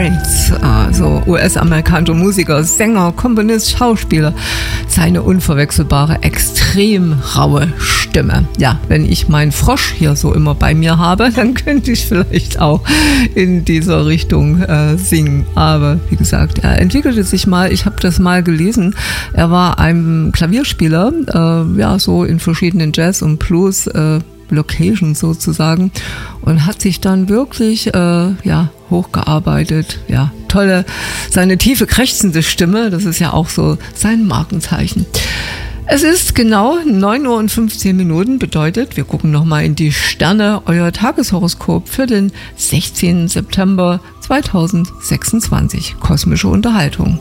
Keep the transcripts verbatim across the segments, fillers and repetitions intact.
Straits, also U S-amerikanischer Musiker, Sänger, Komponist, Schauspieler. Seine unverwechselbare, extrem raue Stimme. Ja, wenn ich meinen Frosch hier so immer bei mir habe, dann könnte ich vielleicht auch in dieser Richtung äh, singen. Aber wie gesagt, er entwickelte sich mal, ich habe das mal gelesen, er war ein Klavierspieler, äh, ja, so in verschiedenen Jazz- und Blues- äh, Location sozusagen und hat sich dann wirklich äh, ja hochgearbeitet, ja tolle, seine tiefe krächzende Stimme, das ist ja auch so sein Markenzeichen. Es ist genau neun Uhr und fünfzehn Minuten, bedeutet, wir gucken nochmal in die Sterne, euer Tageshoroskop für den sechzehnten September zweitausendsechsundzwanzig, kosmische Unterhaltung.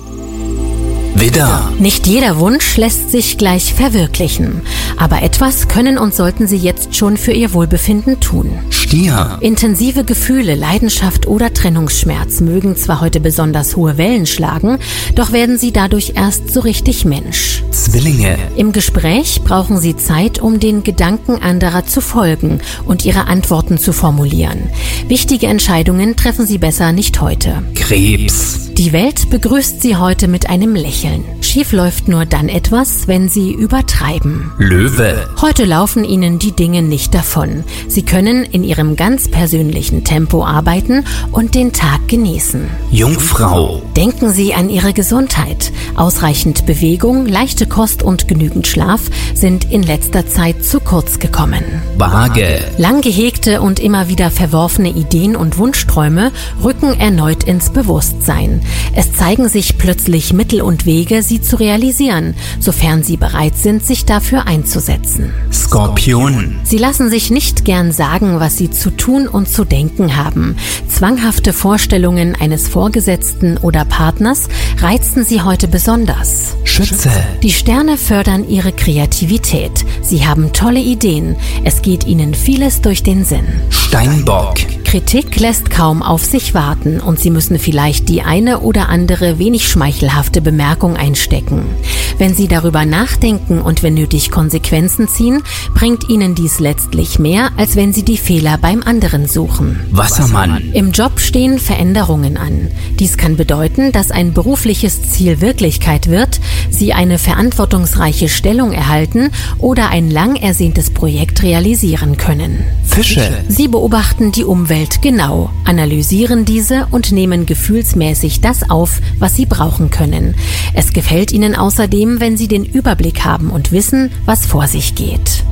Widder. Nicht jeder Wunsch lässt sich gleich verwirklichen, aber etwas können und sollten Sie jetzt schon für Ihr Wohlbefinden tun. Stier. Intensive Gefühle, Leidenschaft oder Trennungsschmerz mögen zwar heute besonders hohe Wellen schlagen, doch werden Sie dadurch erst so richtig Mensch. Zwillinge. Im Gespräch brauchen Sie Zeit, um den Gedanken anderer zu folgen und Ihre Antworten zu formulieren. Wichtige Entscheidungen treffen Sie besser nicht heute. Krebs. Die Welt begrüßt Sie heute mit einem Lächeln. Schief läuft nur dann etwas, wenn Sie übertreiben. Löwe. Heute laufen Ihnen die Dinge nicht davon. Sie können in Ihrem ganz persönlichen Tempo arbeiten und den Tag genießen. Jungfrau. Denken Sie an Ihre Gesundheit. Ausreichend Bewegung, leichte Kost und genügend Schlaf sind in letzter Zeit zu kurz gekommen. Waage. Lang gehegte und immer wieder verworfene Ideen und Wunschträume rücken erneut ins Bewusstsein. Es zeigen sich plötzlich Mittel und Wege, sie zu realisieren, sofern Sie bereit sind, sich dafür einzusetzen. Skorpion. Sie lassen sich nicht gern sagen, was Sie zu tun und zu denken haben. Zwanghafte Vorstellungen eines Vorgesetzten oder Partners reizen Sie heute besonders. Schütze. Die Sterne fördern Ihre Kreativität. Sie haben tolle Ideen. Es geht Ihnen vieles durch den Sinn. Steinbock. Kritik lässt kaum auf sich warten und Sie müssen vielleicht die eine oder andere wenig schmeichelhafte Bemerkung einstecken. Wenn Sie darüber nachdenken und wenn nötig Konsequenzen ziehen, bringt Ihnen dies letztlich mehr, als wenn Sie die Fehler beim anderen suchen. Wassermann. Im Job stehen Veränderungen an. Dies kann bedeuten, dass ein berufliches Ziel Wirklichkeit wird, Sie eine verantwortungsreiche Stellung erhalten oder ein lang ersehntes Projekt realisieren können. Fische. Sie beobachten die Umwelt genau, analysieren diese und nehmen gefühlsmäßig das auf, was Sie brauchen können. Es gefällt Ihnen außerdem, wenn Sie den Überblick haben und wissen, was vor sich geht.